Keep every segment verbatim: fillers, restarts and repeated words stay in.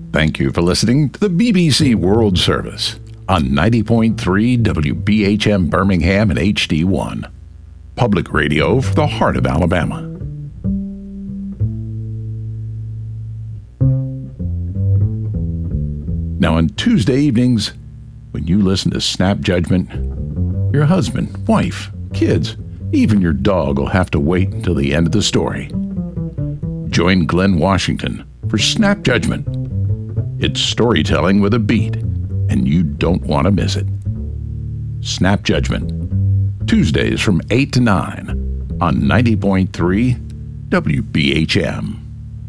Thank you for listening to the B B C World Service on ninety point three W B H M Birmingham and H D one. Public radio for the heart of Alabama. Now on Tuesday evenings, when you listen to Snap Judgment, your husband, wife, kids, even your dog will have to wait until the end of the story. Join Glenn Washington for Snap Judgment. It's storytelling with a beat, and you don't want to miss it. Snap Judgment, Tuesdays from eight to nine on ninety point three W B H M.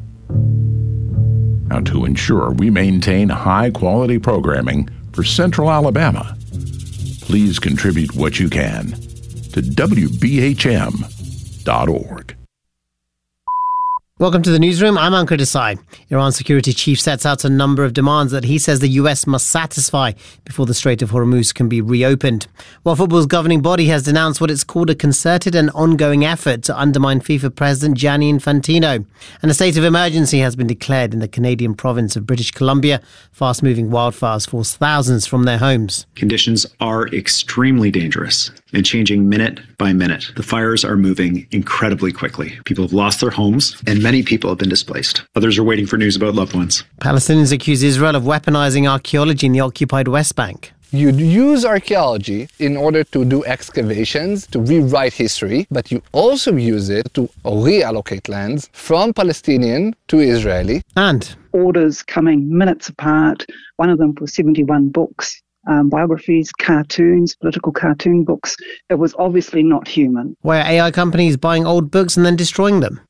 Now, to ensure we maintain high-quality programming for Central Alabama, please contribute what you can to W B H M dot org. Welcome to the newsroom. I'm Ankur Desai. Iran's security chief sets out a number of demands that he says the U S must satisfy before the Strait of Hormuz can be reopened. While football's governing body has denounced what it's called a concerted and ongoing effort to undermine FIFA President Gianni Infantino. And a state of emergency has been declared in the Canadian province of British Columbia. Fast-moving wildfires force thousands from their homes. Conditions are extremely dangerous and changing minute by minute. The fires are moving incredibly quickly. People have lost their homes and many people have been displaced. Others are waiting for news about loved ones. Palestinians accuse Israel of weaponizing archaeology in the occupied West Bank. You use archaeology in order to do excavations, to rewrite history, but you also use it to reallocate lands from Palestinian to Israeli. And orders coming minutes apart, one of them for seventy-one books. Um, biographies, cartoons, political cartoon books. It was obviously not human. Why are A I companies buying old books and then destroying them?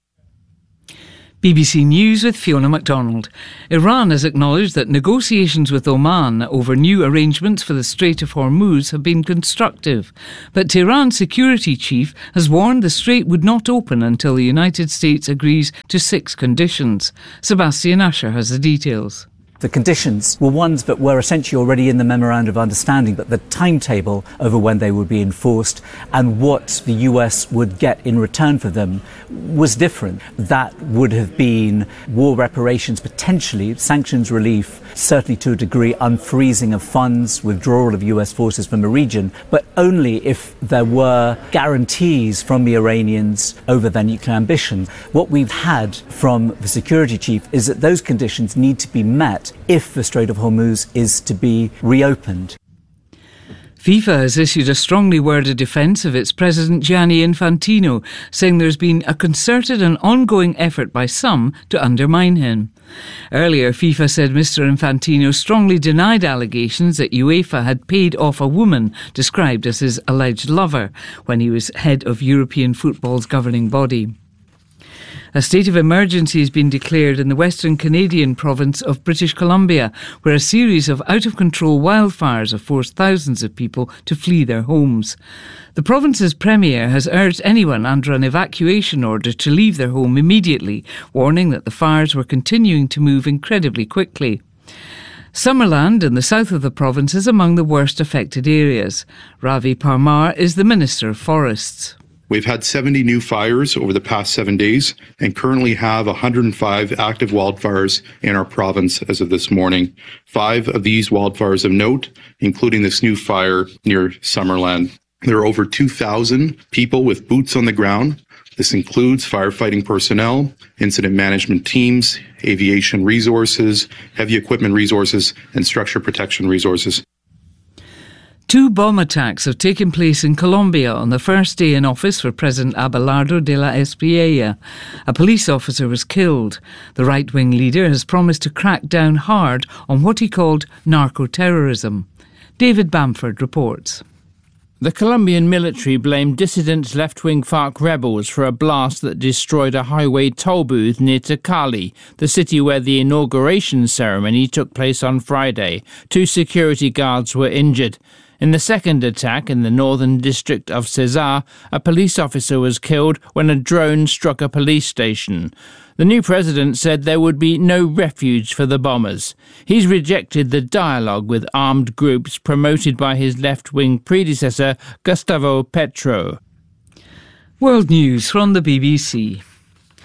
B B C News with Fiona MacDonald. Iran has acknowledged that negotiations with Oman over new arrangements for the Strait of Hormuz have been constructive. But Tehran's security chief has warned the strait would not open until the United States agrees to six conditions. Sebastian Asher has the details. The conditions were ones that were essentially already in the Memorandum of Understanding, but the timetable over when they would be enforced and what the U S would get in return for them was different. That would have been war reparations, potentially sanctions relief, certainly to a degree unfreezing of funds, withdrawal of U S forces from the region, but only if there were guarantees from the Iranians over their nuclear ambition. What we've had from the security chief is that those conditions need to be met if the Strait of Hormuz is to be reopened. FIFA has issued a strongly worded defence of its president Gianni Infantino, saying there's been a concerted and ongoing effort by some to undermine him. Earlier, FIFA said Mister Infantino strongly denied allegations that UEFA had paid off a woman described as his alleged lover when he was head of European football's governing body. A state of emergency has been declared in the Western Canadian province of British Columbia, where a series of out-of-control wildfires have forced thousands of people to flee their homes. The province's premier has urged anyone under an evacuation order to leave their home immediately, warning that the fires were continuing to move incredibly quickly. Summerland in the south of the province is among the worst affected areas. Ravi Parmar is the Minister of Forests. We've had seventy new fires over the past seven days and currently have one hundred five active wildfires in our province as of this morning. Five of these wildfires of note, including this new fire near Summerland. There are over two thousand people with boots on the ground. This includes firefighting personnel, incident management teams, aviation resources, heavy equipment resources, and structure protection resources. Two bomb attacks have taken place in Colombia on the first day in office for President Abelardo de la Espriella. A police officer was killed. The right-wing leader has promised to crack down hard on what he called narco-terrorism. David Bamford reports. The Colombian military blamed dissident left-wing FARC rebels for a blast that destroyed a highway toll booth near to Cali, the city where the inauguration ceremony took place on Friday. Two security guards were injured. In the second attack in the northern district of Cesar, a police officer was killed when a drone struck a police station. The new president said there would be no refuge for the bombers. He's rejected the dialogue with armed groups promoted by his left-wing predecessor, Gustavo Petro. World News from the B B C.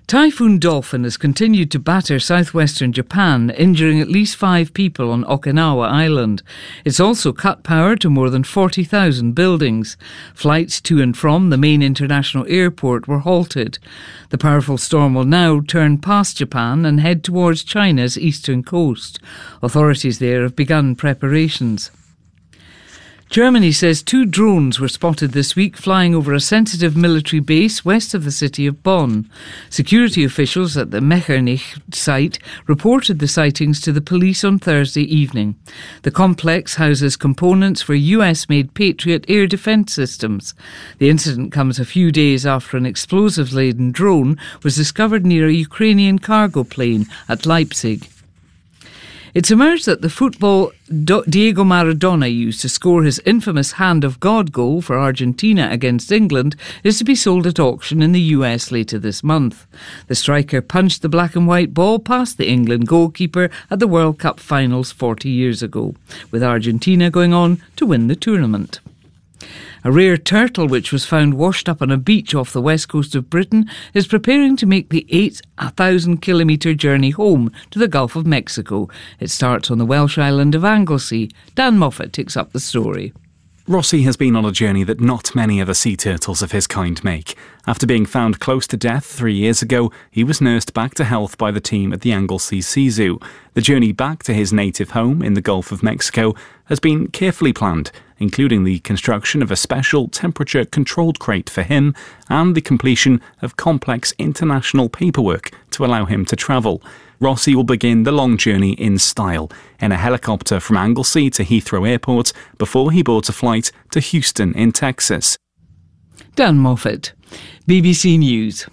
Typhoon Dolphin has continued to batter southwestern Japan, injuring at least five people on Okinawa Island. It's also cut power to more than forty thousand buildings. Flights to and from the main international airport were halted. The powerful storm will now turn past Japan and head towards China's eastern coast. Authorities there have begun preparations. Germany says two drones were spotted this week flying over a sensitive military base west of the city of Bonn. Security officials at the Mechernich site reported the sightings to the police on Thursday evening. The complex houses components for U S-made Patriot air defence systems. The incident comes a few days after an explosive-laden drone was discovered near a Ukrainian cargo plane at Leipzig. It's emerged that the football Diego Maradona used to score his infamous Hand of God goal for Argentina against England is to be sold at auction in the U S later this month. The striker punched the black and white ball past the England goalkeeper at the World Cup finals forty years ago, with Argentina going on to win the tournament. A rare turtle which was found washed up on a beach off the west coast of Britain is preparing to make the eight thousand kilometre journey home to the Gulf of Mexico. It starts on the Welsh island of Anglesey. Dan Moffat takes up the story. Rossi has been on a journey that not many other sea turtles of his kind make. After being found close to death three years ago, he was nursed back to health by the team at the Anglesey Sea Zoo. The journey back to his native home in the Gulf of Mexico has been carefully planned, including the construction of a special temperature-controlled crate for him and the completion of complex international paperwork to allow him to travel. Rossi will begin the long journey in style, in a helicopter from Anglesey to Heathrow Airport before he boards a flight to Houston in Texas. Dan Moffat, B B C News.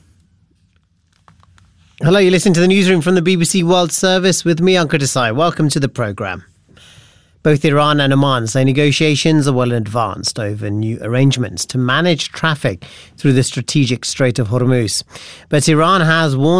Hello, you're listening to the newsroom from the B B C World Service with me, Ankur Desai. Welcome to the programme. Both Iran and Oman say negotiations are well advanced over new arrangements to manage traffic through the strategic Strait of Hormuz. But Iran has warned